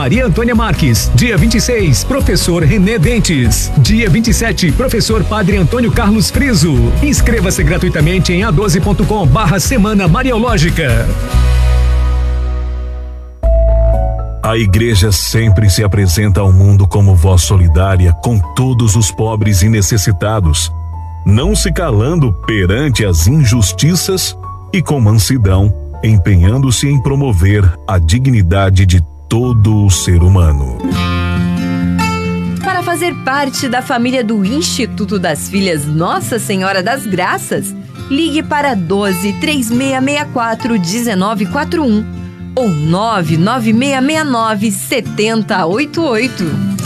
Maria Antônia Marques. Dia 26, professor René Dentes. Dia 27, professor Padre Antônio Carlos Friso. Inscreva-se gratuitamente em a12.com/Semana Mariológica. A igreja sempre se apresenta ao mundo como voz solidária com todos os pobres e necessitados, não se calando perante as injustiças e com mansidão, empenhando-se em promover a dignidade de todo o ser humano. Para fazer parte da família do Instituto das Filhas Nossa Senhora das Graças, ligue para 12 3664 1941 ou 99669 7088.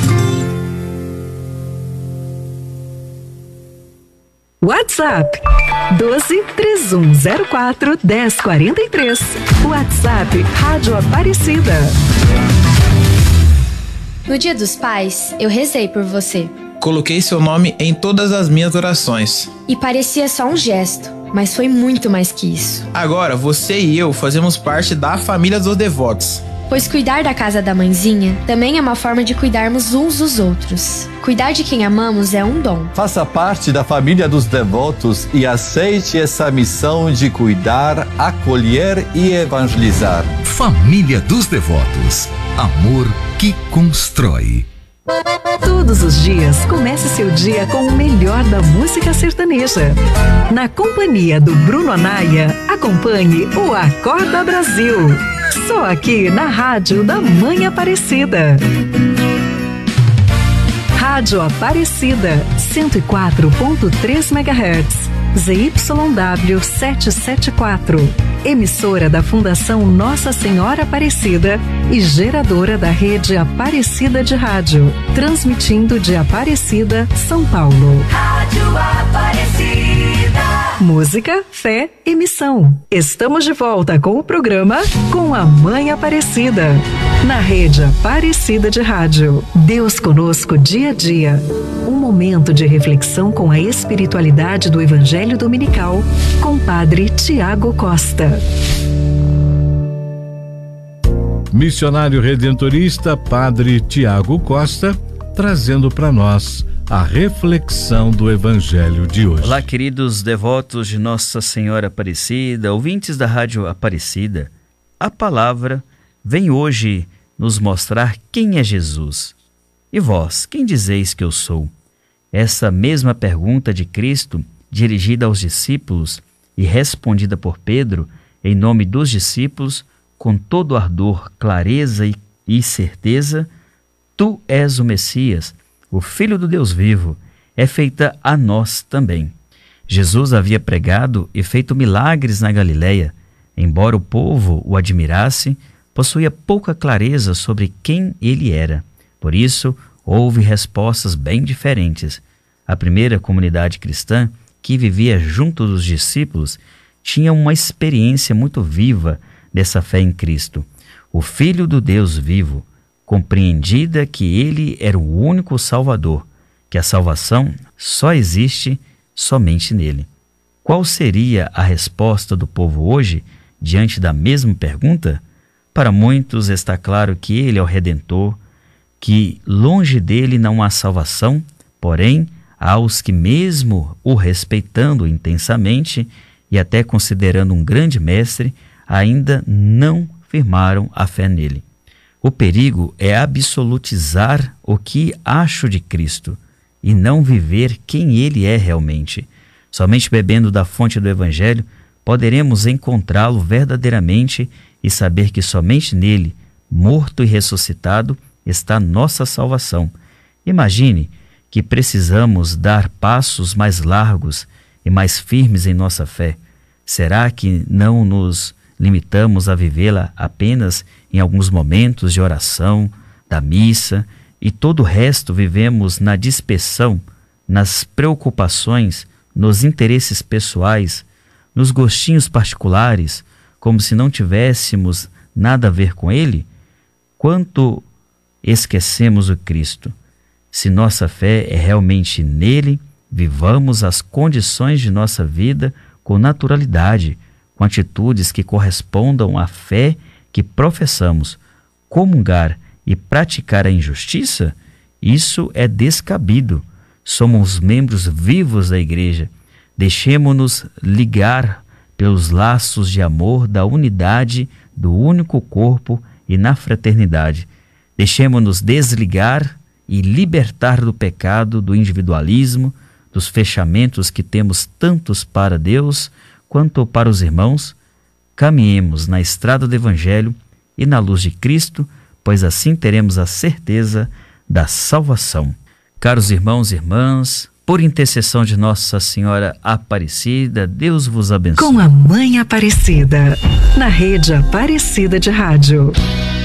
WhatsApp 12 3104 1043. WhatsApp Rádio Aparecida. No Dia dos Pais, eu rezei por você. Coloquei seu nome em todas as minhas orações. E parecia só um gesto, mas foi muito mais que isso. Agora, você e eu fazemos parte da família dos devotos. Pois cuidar da casa da mãezinha também é uma forma de cuidarmos uns dos outros. Cuidar de quem amamos é um dom. Faça parte da família dos devotos e aceite essa missão de cuidar, acolher e evangelizar. Família dos Devotos. Amor que constrói. Todos os dias, comece seu dia com o melhor da música sertaneja. Na companhia do Bruno Anaia, acompanhe o Acorda Brasil. Só aqui na Rádio da Mãe Aparecida. Rádio Aparecida, 104.3 MHz. ZYW 774. Emissora da Fundação Nossa Senhora Aparecida e geradora da rede Aparecida de Rádio. Transmitindo de Aparecida, São Paulo. Rádio Aparecida. Música, fé e missão. Estamos de volta com o programa Com a Mãe Aparecida. Na rede Aparecida de Rádio. Deus conosco dia a dia. Um momento de reflexão com a espiritualidade do Evangelho Dominical, com Padre Tiago Costa. Missionário redentorista Padre Tiago Costa, trazendo para nós a reflexão do Evangelho de hoje. Olá, queridos devotos de Nossa Senhora Aparecida, ouvintes da Rádio Aparecida. A palavra vem hoje nos mostrar quem é Jesus. E vós, quem dizeis que eu sou? Essa mesma pergunta de Cristo, dirigida aos discípulos e respondida por Pedro, em nome dos discípulos, com todo ardor, clareza e certeza: Tu és o Messias, o Filho do Deus vivo, é feita a nós também. Jesus havia pregado e feito milagres na Galileia. Embora o povo o admirasse, possuía pouca clareza sobre quem ele era. Por isso, houve respostas bem diferentes. A primeira comunidade cristã, que vivia junto dos discípulos, tinha uma experiência muito viva dessa fé em Cristo, o Filho do Deus vivo, compreendida que ele era o único Salvador, que a salvação só existe somente nele. Qual seria a resposta do povo hoje diante da mesma pergunta? Para muitos está claro que ele é o Redentor, que longe dele não há salvação, porém há os que, mesmo o respeitando intensamente e até considerando um grande mestre, ainda não firmaram a fé nele. O perigo é absolutizar o que acho de Cristo e não viver quem ele é realmente. Somente bebendo da fonte do Evangelho poderemos encontrá-lo verdadeiramente e saber que somente nele, morto e ressuscitado, está nossa salvação. Imagine que precisamos dar passos mais largos e mais firmes em nossa fé. Será que não nos limitamos a vivê-la apenas em alguns momentos de oração, da missa, e todo o resto vivemos na dispersão, nas preocupações, nos interesses pessoais, nos gostinhos particulares, como se não tivéssemos nada a ver com ele? Quanto esquecemos o Cristo? Se nossa fé é realmente nele, vivamos as condições de nossa vida com naturalidade, com atitudes que correspondam à fé que professamos. Comungar e praticar a injustiça, isso é descabido. Somos membros vivos da igreja. Deixemo-nos ligar pelos laços de amor da unidade do único corpo e na fraternidade. Deixemo-nos desligar e libertar do pecado, do individualismo, dos fechamentos que temos tantos para Deus quanto para os irmãos. Caminhemos na estrada do Evangelho e na luz de Cristo, pois assim teremos a certeza da salvação. Caros irmãos e irmãs, por intercessão de Nossa Senhora Aparecida, Deus vos abençoe. Com a Mãe Aparecida, na Rede Aparecida de Rádio.